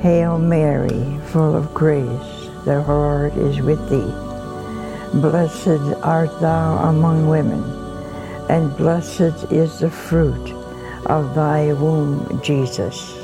Hail Mary, full of grace, the Lord is with thee. Blessed art thou among women, and blessed is the fruit of thy womb, Jesus.